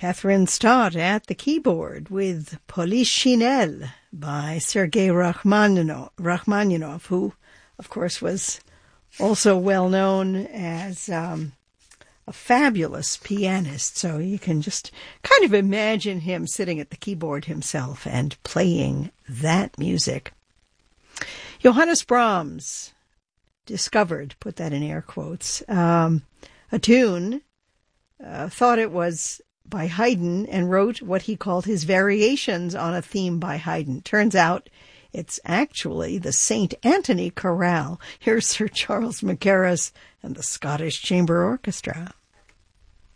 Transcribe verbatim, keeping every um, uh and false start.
Catherine Stott at the keyboard with Polichinelle by Sergei Rachmaninoff, Rachmaninoff, who, of course, was also well known as um, a fabulous pianist. So you can just kind of imagine him sitting at the keyboard himself and playing that music. Johannes Brahms discovered, put that in air quotes, um, a tune, uh, thought it was by Haydn, and wrote what he called his variations on a theme by Haydn. Turns out it's actually the Saint Anthony Chorale. Here's Sir Charles Mackerras and the Scottish Chamber Orchestra.